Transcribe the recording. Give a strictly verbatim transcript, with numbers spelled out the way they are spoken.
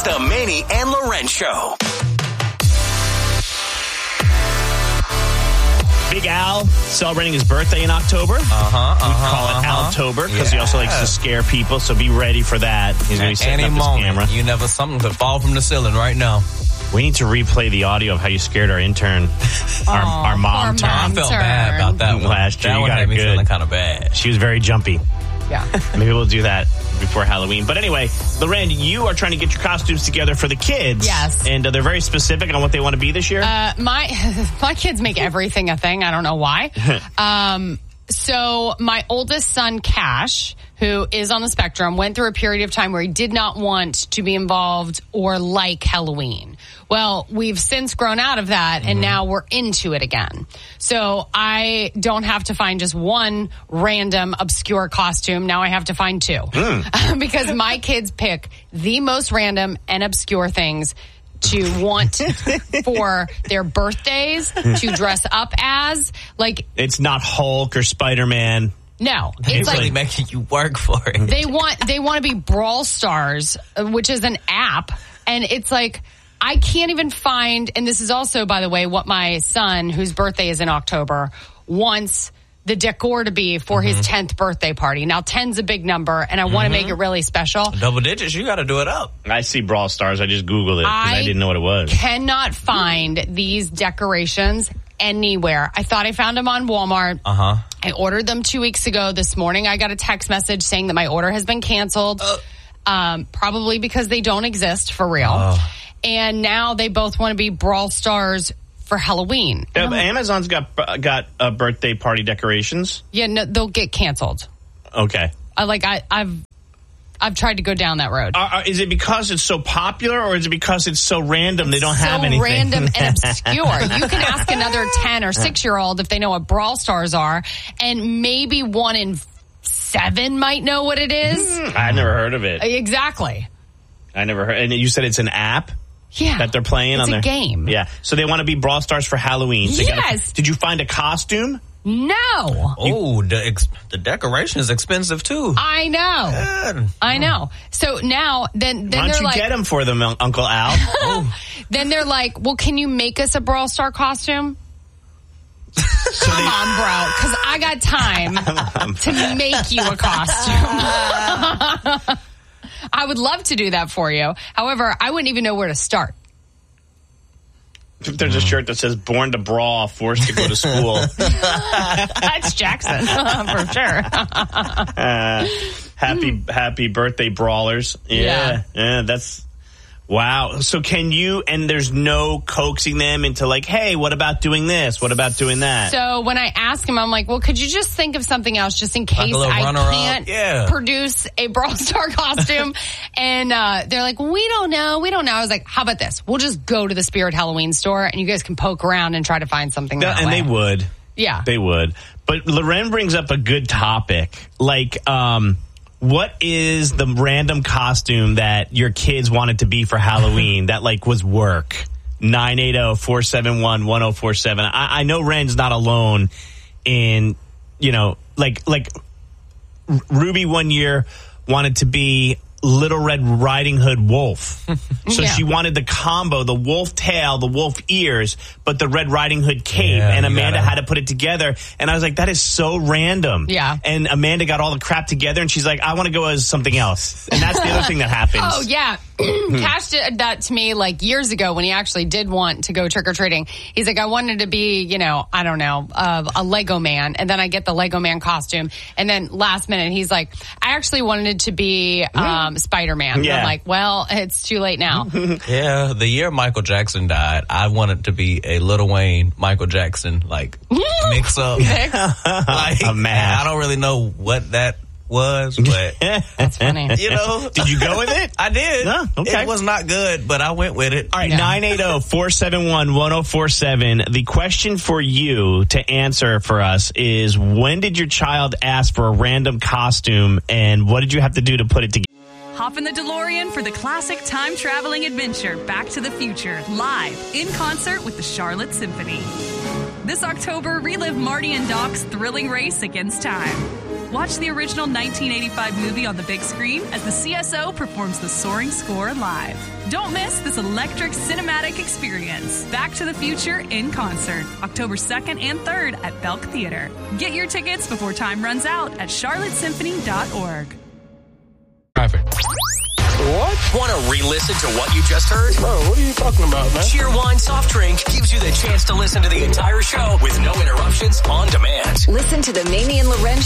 It's the Manny and Loren Show. Big Al celebrating his birthday in October. Uh-huh, uh-huh, We call it uh-huh. Altober because yeah. he also likes to scare people, so be ready for that. He's going to be setting Any up his moment, camera. you never something could fall from the ceiling right now. We need to replay the audio of how you scared our intern, our, our mom poor turn. I mom. felt Turn. bad about that one. Last year, that you one got had it me good. feeling kind of bad. She was very jumpy. Yeah. Maybe we'll do that before Halloween. But anyway, Loren, you are trying to get your costumes together for the kids. Yes. And uh, they're very specific on what they want to be this year. Uh, my my kids make everything a thing. I don't know why. Um, so my oldest son, Cash, who is on the spectrum, went through a period of time where he did not want to be involved or like Halloween. Well, we've since grown out of that, and now we're into it again. So I don't have to find just one random, obscure costume. Now I have to find two. Mm. Because my kids pick the most random and obscure things to want for their birthdays, to dress up as. Like, it's not Hulk or Spider-Man. no, It's it's really like making you work for it. they want they want to be Brawl Stars, uh, which is an app, and it's like I can't even find. And this is also, by the way, what my son, whose birthday is in October, wants the decor to be for mm-hmm. his tenth birthday party. Now, ten's a big number, and I want to Mm-hmm. make it really special. Double digits, you got to do it up. I see Brawl Stars. I just Googled it because I, I didn't know what it was. Cannot find these decorations anywhere. I thought I found them on Walmart. Uh-huh. I ordered them two weeks ago. This morning, I got a text message saying that my order has been canceled, Uh. um, probably because they don't exist for real. Uh. And now they both want to be Brawl Stars for Halloween. Yeah, And but I'm like, Amazon's got uh, got uh, birthday party decorations. yeah, no, they'll get canceled. Okay. I like I, I've I've tried to go down that road. Uh, uh, is it because it's so popular, or is it because it's so random they don't so have anything? random and obscure. You can ask another ten or six year old if they know what Brawl Stars are, and maybe one in seven might know what it is. I never heard of it. Exactly. I never heard. And you said it's an app Yeah. that they're playing It's on a their game. Yeah. So they want to be Brawl Stars for Halloween. So you gotta- Yes. did you find a costume? No. Oh, the ex- the decoration is expensive too. I know. God. I know. So now, then, then Why don't they're you like, get them for them, Un- Uncle Al? then they're like, well, can you make us a Brawl Star costume? Come on, bro, because I got time to make you a costume. I would love to do that for you. However, I wouldn't even know where to start. There's a shirt that says "Born to Brawl, Forced to Go to School." That's Jackson for sure. uh, happy, happy birthday, brawlers! Yeah, Yeah. yeah, that's wow. So can you? And there's no coaxing them into like, hey, what about doing this? What about doing that? So when I ask him, I'm like, well, could you just think of something else just in case little I runner-up? can't Yeah. produce a Brawl Star costume? And uh, they're like, we don't know. We don't know. I was like, how about this? We'll just go to the Spirit Halloween store and you guys can poke around and try to find something Yeah, that and way. they would. Yeah. They would. But Loren brings up a good topic. Like, um, what is the random costume that your kids wanted to be for Halloween that, like, was work? nine eight zero, four seven one, one zero four seven. I, I know Ren's not alone in, you know, like, like R- Ruby one year wanted to be Little Red Riding Hood wolf. So Yeah. she wanted the combo, the wolf tail, the wolf ears, but the Red Riding Hood cape. Yeah, and you Amanda gotta- had to put it together. And I was like, that is so random. Yeah. And Amanda got all the crap together and she's like, I want to go as something else. And that's the other thing that happens. Oh, yeah. Cash did that to me like years ago when he actually did want to go trick-or-treating. He's like, I wanted to be, you know, I don't know, uh, a Lego man. And then I get the Lego man costume. And then last minute, he's like, I actually wanted to be um, Spider-Man. And Yeah. I'm like, well, it's too late now. Yeah, the year Michael Jackson died, I wanted to be a Lil Wayne Michael Jackson like mix up. Like, A mash. I don't really know what that was, but That's funny. you know, Did you go with it? I did. No, okay. It was not good, but I went with it. All right, Yeah. nine eight zero, four seven one, one zero four seven. The question for you to answer for us is, when did your child ask for a random costume and what did you have to do to put it together? Hop in the DeLorean for the classic time-traveling adventure Back to the Future, live in concert with the Charlotte Symphony. This October, relive Marty and Doc's thrilling race against time. Watch the original nineteen eighty-five movie on the big screen as the C S O performs the soaring score live. Don't miss this electric cinematic experience. Back to the Future in concert, October second and third at Belk Theater. Get your tickets before time runs out at charlotte symphony dot org. Traffic. What? Want to re-listen to what you just heard? Bro, what are you talking about, man? Cheerwine Soft Drink gives you the chance to listen to the entire show with no interruptions on demand. Listen to the Mamie and Loren